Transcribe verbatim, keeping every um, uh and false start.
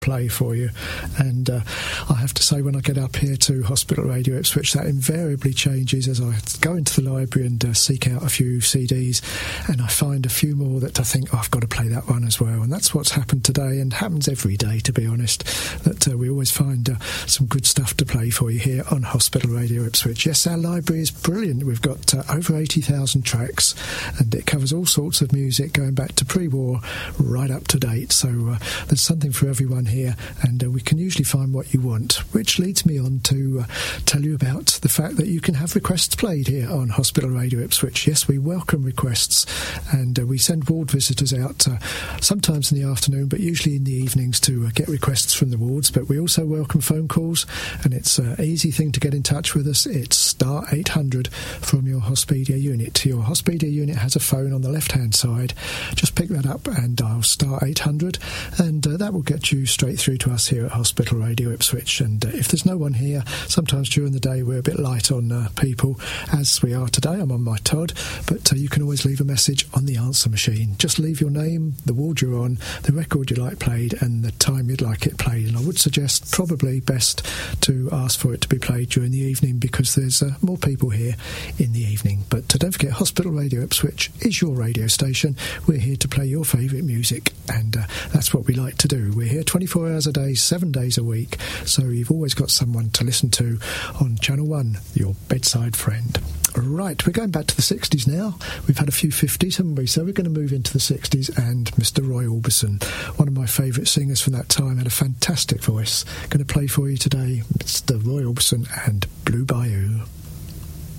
play for you. And uh, I have to say, when I get up here to Hospital Radio Ipswich, that invariably changes as I go into the library and uh, seek out a few C Ds, and I find a few more that I think, oh, I've got to play that one as well. And that's what's happened today, and happens every day, to be honest, that uh, we always find uh, some good stuff to play for you here on Hospital Radio Ipswich. Yes, our library is brilliant. We've got uh, over eighty thousand tracks, and it covers all sorts of music going back to pre-war right up to date. So uh, there's something for everyone here, and uh, we can usually find what you want, which leads me on to uh, tell you about the fact that you can have requests played here on Hospital Radio Ipswich. Yes, we welcome requests, and uh, we send ward visitors out uh, sometimes in the afternoon, but usually in the evenings to uh, get requests from the wards. But we also welcome phone calls, and it's an easy thing to get in touch with us. It's star eight hundred from your Hospedia unit. Your Hospedia unit has a phone on the left-hand side. Just pick that up and dial star eight hundred, and uh, that will get you straight through to us here at Hospital Radio Ipswich. And uh, if there's no one here, sometimes during the day we're a bit light on uh, people, as we are today. I'm on my Todd, but uh, you can always leave a message on the answer machine. Just leave your name, the ward you're on, the record you like played, and the time you'd like it played. And I would suggest probably best to ask for it to be played during the evening, because there's uh, more people here in the evening. But uh, don't forget, Hospital Radio Ipswich is your radio station. We're here to play your favourite music, and uh, that's what we like to do. We're here twenty-four hours a day, seven days a week, so you've always got someone to listen to on Channel one, your bedside friend. Right, we're going back to the sixties now. We've had a few fifties, haven't we? So we're going to move into the sixties, and Mister Roy Orbison, one of my favourite singers from that time, had a fantastic voice. Going to play for you today, Mister Roy Orbison and Blue Bayou.